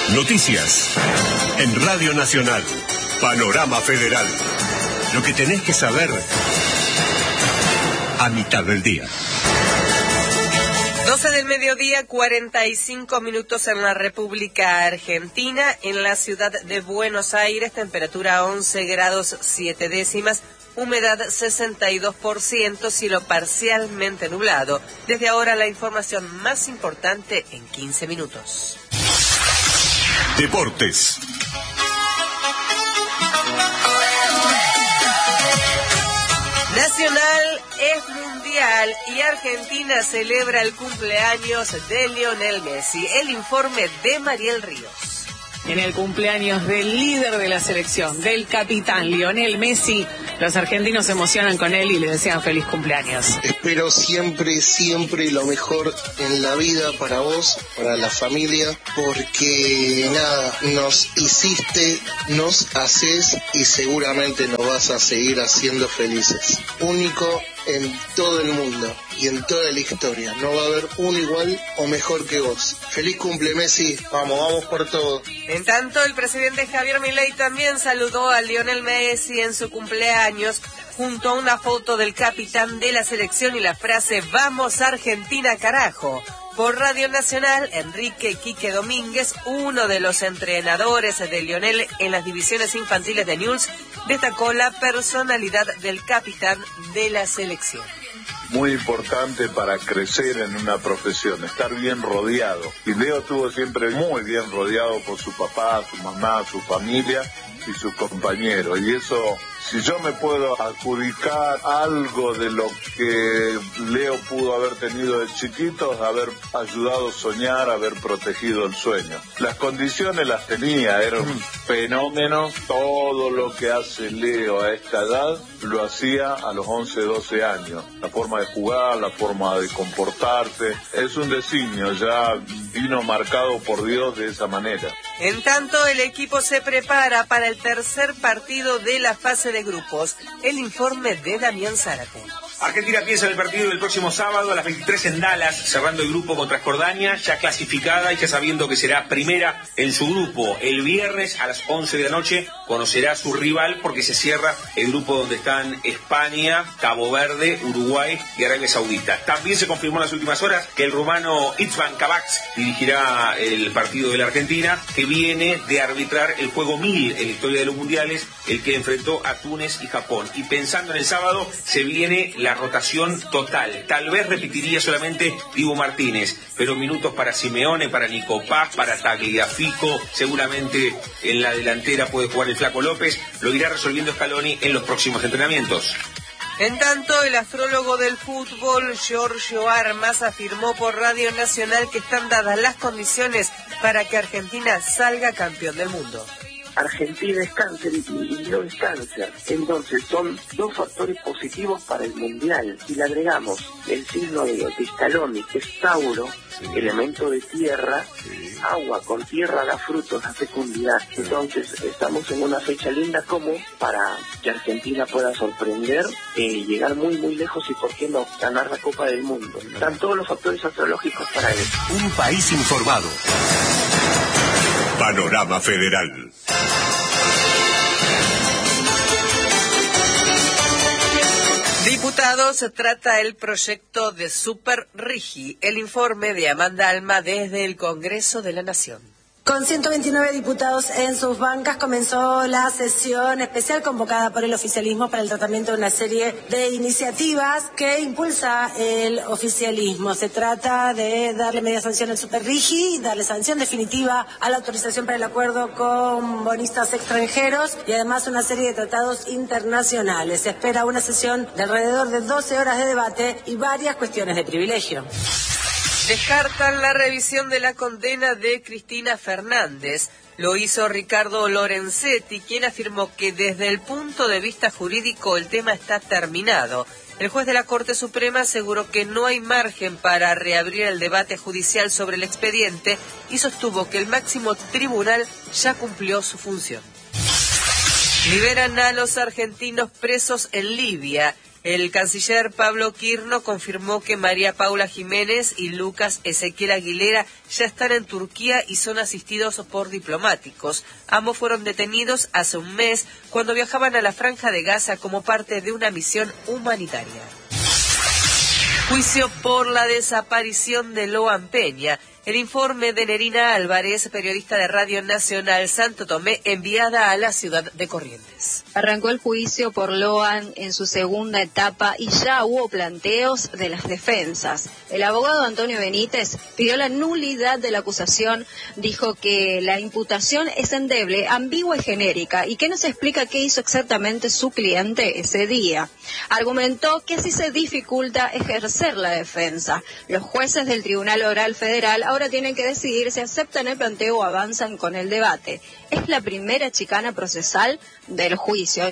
Noticias en Radio Nacional. Panorama Federal. Lo que tenés que saber a mitad del día. 12 del mediodía, 45 minutos en la República Argentina. En la ciudad de Buenos Aires, temperatura 11 grados 7 décimas, humedad 62%, cielo parcialmente nublado. Desde ahora la información más importante en 15 minutos. Deportes. Nacional es mundial y Argentina celebra el cumpleaños de Lionel Messi. El informe de Mariel Ríos. En el cumpleaños del líder de la selección, del capitán Lionel Messi, los argentinos se emocionan con él y le desean feliz cumpleaños. Espero siempre lo mejor en la vida para vos, para la familia, porque nada, nos hiciste, nos haces y seguramente nos vas a seguir haciendo felices. Único en todo el mundo y en toda la historia. No va a haber uno igual o mejor que vos. Feliz cumple, Messi. Vamos por todo. En tanto, el presidente Javier Milei también saludó a Lionel Messi en su cumpleaños, junto a una foto del capitán de la selección y la frase "Vamos Argentina, carajo". Por Radio Nacional, Enrique Quique Domínguez, uno de los entrenadores de Lionel en las divisiones infantiles de Newell's, destacó la personalidad del capitán de la selección. Muy importante para crecer en una profesión, estar bien rodeado. Y Leo estuvo siempre muy bien rodeado por su papá, su mamá, su familia y sus compañeros. Y eso, si yo me puedo adjudicar algo de lo que Leo pudo haber tenido de chiquito, es haber ayudado a soñar, haber protegido el sueño. Las condiciones las tenía, era un fenómeno. Todo lo que hace Leo a esta edad lo hacía a los 11, 12 años. La forma de jugar, la forma de comportarse, es un designio, ya vino marcado por Dios de esa manera. En tanto, el equipo se prepara para el tercer partido de la fase de grupos. El informe de Damián Zárate. Argentina piensa en el partido del próximo sábado a las 23 en Dallas, cerrando el grupo contra Jordania, ya clasificada y ya sabiendo que será primera en su grupo. El viernes a las 11 de la noche conocerá a su rival porque se cierra el grupo donde están España, Cabo Verde, Uruguay y Arabia Saudita. También se confirmó en las últimas horas que el rumano Itzvan Kabac dirigirá el partido de la Argentina, que viene de arbitrar el juego 1000 en la historia de los mundiales, el que enfrentó a Túnez y Japón. Y pensando en el sábado, se viene la rotación total. Tal vez repetiría solamente Dibu Martínez, pero minutos para Simeone, para Nico Paz, para Tagliafico, seguramente en la delantera puede jugar el Flaco López, lo irá resolviendo Scaloni en los próximos entrenamientos. En tanto, el astrólogo del fútbol, Giorgio Armas, afirmó por Radio Nacional que están dadas las condiciones para que Argentina salga campeón del mundo. Argentina es cáncer y no es cáncer. Entonces son dos factores positivos para el mundial. Si le agregamos el signo de Scaloni, que es Tauro, elemento de tierra, agua con tierra da frutos, da fecundidad. Entonces estamos en una fecha linda como para que Argentina pueda sorprender, llegar muy lejos y por qué no ganar la Copa del Mundo. Están todos los factores astrológicos para eso. Un país informado. Panorama Federal. Diputados trata el proyecto de Super Rigi. El informe de Amanda Alma desde el Congreso de la Nación. Con 129 diputados en sus bancas comenzó la sesión especial convocada por el oficialismo para el tratamiento de una serie de iniciativas que impulsa el oficialismo. Se trata de darle media sanción al Super Rigi, darle sanción definitiva a la autorización para el acuerdo con bonistas extranjeros y además una serie de tratados internacionales. Se espera una sesión de alrededor de 12 horas de debate y varias cuestiones de privilegio. Descartan la revisión de la condena de Cristina Fernández. Lo hizo Ricardo Lorenzetti, quien afirmó que desde el punto de vista jurídico el tema está terminado. El juez de la Corte Suprema aseguró que no hay margen para reabrir el debate judicial sobre el expediente y sostuvo que el máximo tribunal ya cumplió su función. Liberan a los argentinos presos en Libia. El canciller Pablo Quirno confirmó que María Paula Jiménez y Lucas Ezequiel Aguilera ya están en Turquía y son asistidos por diplomáticos. Ambos fueron detenidos hace un mes cuando viajaban a la Franja de Gaza como parte de una misión humanitaria. Juicio por la desaparición de Loan Peña. El informe de Nerina Álvarez, periodista de Radio Nacional Santo Tomé, enviada a la ciudad de Corrientes. Arrancó el juicio por Loan en su segunda etapa y ya hubo planteos de las defensas. El abogado Antonio Benítez pidió la nulidad de la acusación, dijo que la imputación es endeble, ambigua y genérica y que no se explica qué hizo exactamente su cliente ese día. Argumentó que así se dificulta ejercer la defensa. Los jueces del Tribunal Oral Federal ahora tienen que decidir si aceptan el planteo o avanzan con el debate. Es la primera chicana procesal del juicio.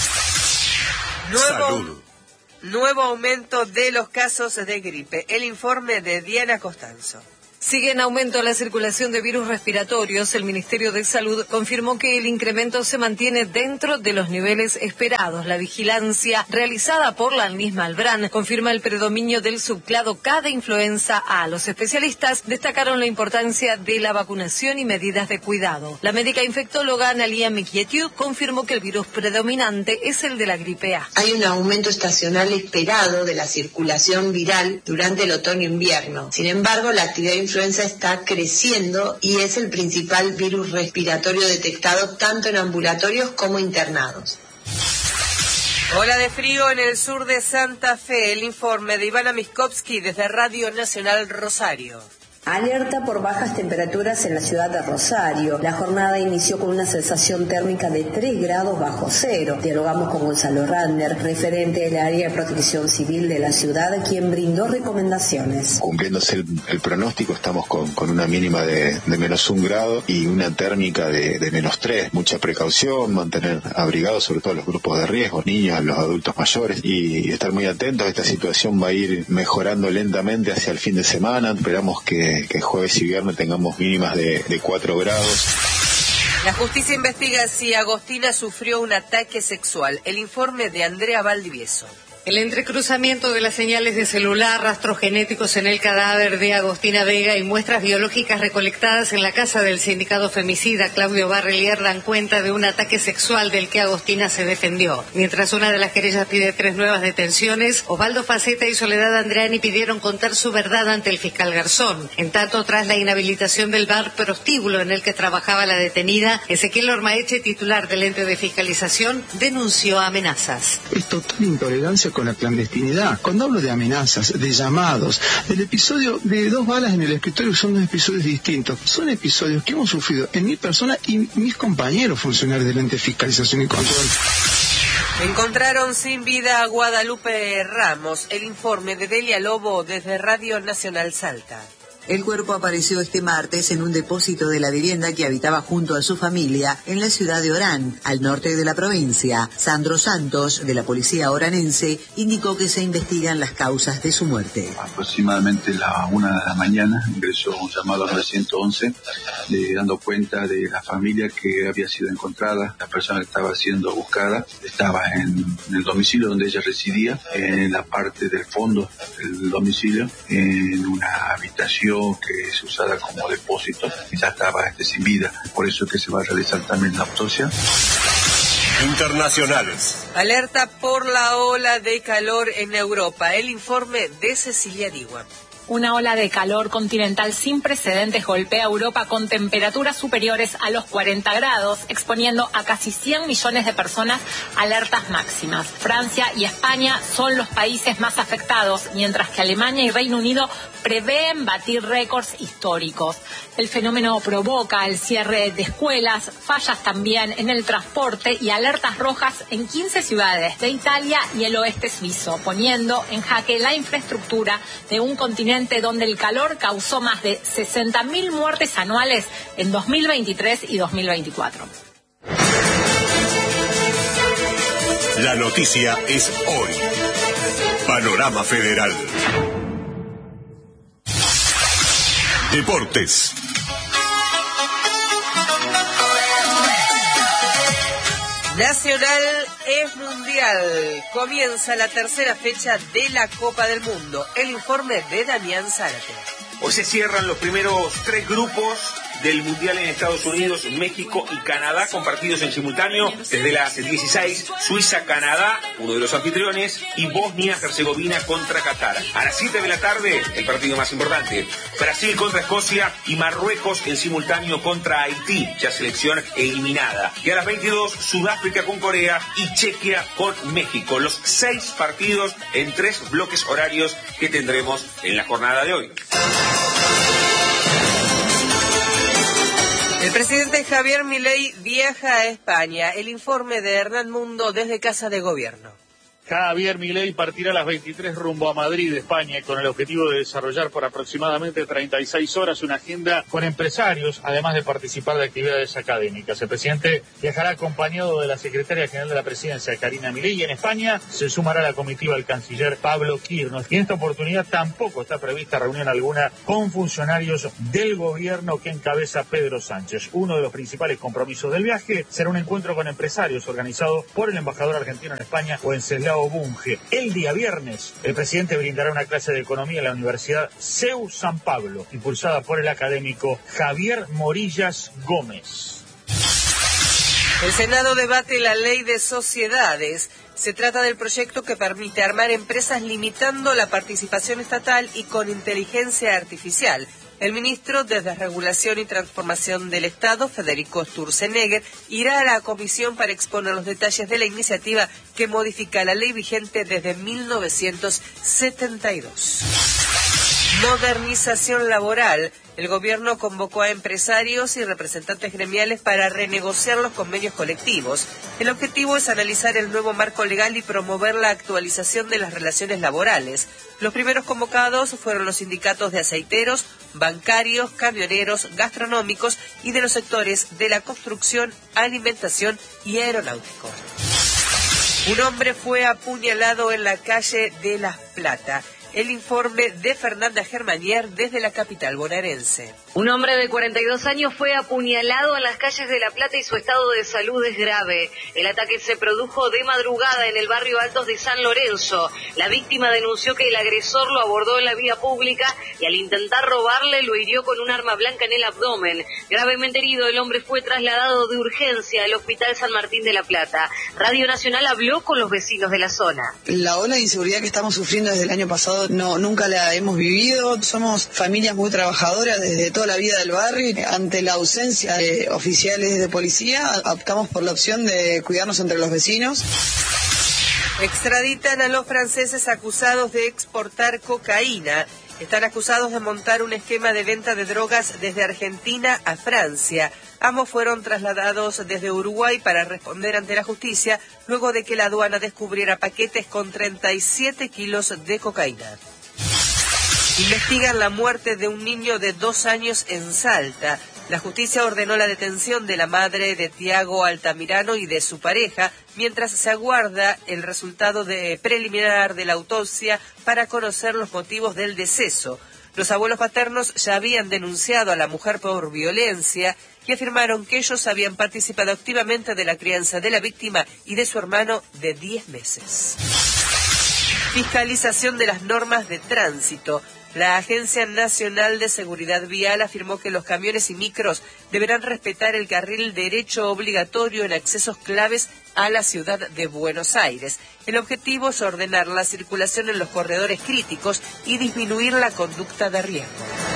Nuevo aumento de los casos de gripe. El informe de Diana Costanzo. Sigue en aumento la circulación de virus respiratorios. El Ministerio de Salud confirmó que el incremento se mantiene dentro de los niveles esperados. La vigilancia realizada por la misma Albran confirma el predominio del subclado K de influenza A. Los especialistas destacaron la importancia de la vacunación y medidas de cuidado. La médica infectóloga Analia Miquietiu confirmó que el virus predominante es el de la gripe A. Hay un aumento estacional esperado de la circulación viral durante el otoño-invierno. Sin embargo, la actividad influenza está creciendo y es el principal virus respiratorio detectado tanto en ambulatorios como internados. Ola de frío en el sur de Santa Fe. El informe de Ivana Miskovsky desde Radio Nacional Rosario. Alerta por bajas temperaturas en la ciudad de Rosario. La jornada inició con una sensación térmica de 3 grados bajo cero. Dialogamos con Gonzalo Radner, referente del área de protección civil de la ciudad, quien brindó recomendaciones. Cumpliéndose el pronóstico, estamos con una mínima de menos 1 grado y una térmica de menos 3. Mucha precaución, mantener abrigados sobre todo los grupos de riesgo, niños, los adultos mayores, y estar muy atentos. Esta situación va a ir mejorando lentamente hacia el fin de semana. Esperamos que jueves y viernes tengamos mínimas de 4 grados. La justicia investiga si Agostina sufrió un ataque sexual. El informe de Andrea Valdivieso. El entrecruzamiento de las señales de celular, rastros genéticos en el cadáver de Agostina Vega y muestras biológicas recolectadas en la casa del sindicado femicida Claudio Barrelier dan cuenta de un ataque sexual del que Agostina se defendió. Mientras una de las querellas pide 3 nuevas detenciones, Osvaldo Faceta y Soledad Andreani pidieron contar su verdad ante el fiscal Garzón. En tanto, tras la inhabilitación del bar prostíbulo en el que trabajaba la detenida, Ezequiel Ormaeche, titular del ente de fiscalización, denunció amenazas. Es total intolerancia con la clandestinidad. Cuando hablo de amenazas, de llamados, del episodio de 2 balas en el escritorio, son 2 episodios distintos. Son episodios que hemos sufrido en mi persona y mis compañeros funcionarios del ente de fiscalización y control. Encontraron sin vida a Guadalupe Ramos. El informe de Delia Lobo desde Radio Nacional Salta. El cuerpo apareció este martes en un depósito de la vivienda que habitaba junto a su familia en la ciudad de Orán, al norte de la provincia. Sandro Santos, de la policía oranense, indicó que se investigan las causas de su muerte. Aproximadamente la 1 de la mañana ingresó un llamado al 911 dando cuenta de la familia que había sido encontrada. La persona que estaba siendo buscada estaba en el domicilio donde ella residía, en la parte del fondo del domicilio, en una habitación que es usada como depósito, y ya estaba sin vida, por eso es que se va a realizar también la autopsia. Internacionales. Alerta por la ola de calor en Europa. El informe de Cecilia Diwan. Una ola de calor continental sin precedentes golpea Europa con temperaturas superiores a los 40 grados, exponiendo a casi 100 millones de personas a alertas máximas. Francia y España son los países más afectados, mientras que Alemania y Reino Unido prevén batir récords históricos. El fenómeno provoca el cierre de escuelas, fallas también en el transporte y alertas rojas en 15 ciudades de Italia y el oeste suizo, poniendo en jaque la infraestructura de un continente donde el calor causó más de 60.000 muertes anuales en 2023 y 2024. La noticia es hoy. Panorama Federal. Deportes. Nacional es mundial. Comienza la tercera fecha de la Copa del Mundo. El informe de Damián Zárate. Hoy se cierran los primeros 3 grupos del Mundial en Estados Unidos, México y Canadá, con partidos en simultáneo desde las 16, Suiza-Canadá, uno de los anfitriones, y Bosnia-Herzegovina contra Qatar. A las 7 de la tarde, el partido más importante, Brasil contra Escocia y Marruecos en simultáneo contra Haití, ya selección eliminada. Y a las 22, Sudáfrica con Corea y Chequia con México. Los 6 partidos en 3 bloques horarios que tendremos en la jornada de hoy. El presidente Javier Milei viaja a España. El informe de Hernán Mundo desde Casa de Gobierno. Javier Milei partirá a las 23 rumbo a Madrid, España, con el objetivo de desarrollar por aproximadamente 36 horas una agenda con empresarios, además de participar de actividades académicas. El presidente viajará acompañado de la secretaria general de la presidencia, Karina Milei, y en España se sumará a la comitiva el canciller Pablo Quirnos. Y en esta oportunidad tampoco está prevista reunión alguna con funcionarios del gobierno que encabeza Pedro Sánchez. Uno de los principales compromisos del viaje será un encuentro con empresarios organizado por el embajador argentino en España, Wenceslao Bunge. El día viernes, el presidente brindará una clase de economía en la Universidad CEU San Pablo, impulsada por el académico Javier Morillas Gómez. El Senado debate la ley de sociedades. Se trata del proyecto que permite armar empresas limitando la participación estatal y con inteligencia artificial. El ministro de Desregulación y Transformación del Estado, Federico Sturzenegger, irá a la comisión para exponer los detalles de la iniciativa que modifica la ley vigente desde 1972. Modernización laboral. El gobierno convocó a empresarios y representantes gremiales para renegociar los convenios colectivos. El objetivo es analizar el nuevo marco legal y promover la actualización de las relaciones laborales. Los primeros convocados fueron los sindicatos de aceiteros, bancarios, camioneros, gastronómicos y de los sectores de la construcción, alimentación y aeronáutico. Un hombre fue apuñalado en la calle de La Plata. El informe de Fernanda Germanier desde la capital bonaerense. Un hombre de 42 años fue apuñalado en las calles de La Plata y su estado de salud es grave. El ataque se produjo de madrugada en el barrio Altos de San Lorenzo. La víctima denunció que el agresor lo abordó en la vía pública y al intentar robarle lo hirió con un arma blanca en el abdomen. Gravemente herido, el hombre fue trasladado de urgencia al Hospital San Martín de La Plata. Radio Nacional habló con los vecinos de la zona. La ola de inseguridad que estamos sufriendo desde el año pasado nunca la hemos vivido. Somos familias muy trabajadoras desde toda la vida del barrio. Ante la ausencia de oficiales de policía, optamos por la opción de cuidarnos entre los vecinos. Extraditan a los franceses acusados de exportar cocaína. Están acusados de montar un esquema de venta de drogas desde Argentina a Francia. Ambos fueron trasladados desde Uruguay para responder ante la justicia luego de que la aduana descubriera paquetes con 37 kilos de cocaína. Investigan la muerte de un niño de 2 años en Salta. La justicia ordenó la detención de la madre de Tiago Altamirano y de su pareja, mientras se aguarda el resultado preliminar de la autopsia para conocer los motivos del deceso. Los abuelos paternos ya habían denunciado a la mujer por violencia y afirmaron que ellos habían participado activamente de la crianza de la víctima y de su hermano de 10 meses. Fiscalización de las normas de tránsito. La Agencia Nacional de Seguridad Vial afirmó que los camiones y micros deberán respetar el carril derecho obligatorio en accesos claves a la ciudad de Buenos Aires. El objetivo es ordenar la circulación en los corredores críticos y disminuir la conducta de riesgo.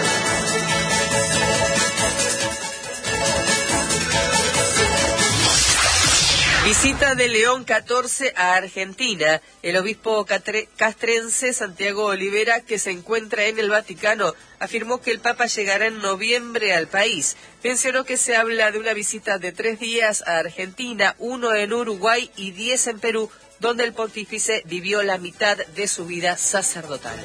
Visita de León XIV a Argentina. El obispo castrense Santiago Olivera, que se encuentra en el Vaticano, afirmó que el Papa llegará en noviembre al país. Mencionó que se habla de una visita de 3 días a Argentina, 1 en Uruguay y 10 en Perú, donde el pontífice vivió la mitad de su vida sacerdotal.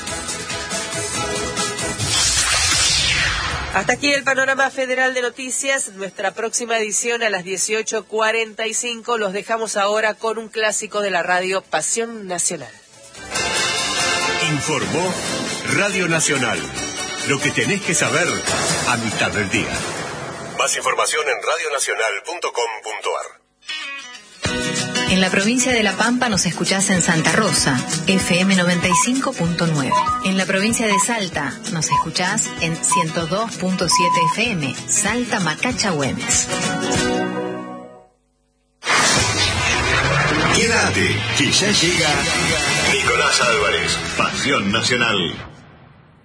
Hasta aquí el panorama federal de noticias. Nuestra próxima edición a las 18:45. Los dejamos ahora con un clásico de la radio, Pasión Nacional. Informó Radio Nacional. Lo que tenés que saber a mitad del día. Más información en radionacional.com.ar. En la provincia de La Pampa nos escuchás en Santa Rosa, FM 95.9. En la provincia de Salta nos escuchás en 102.7 FM, Salta Macacha Güemes. Quédate, que ya llega Nicolás Álvarez, Pasión Nacional.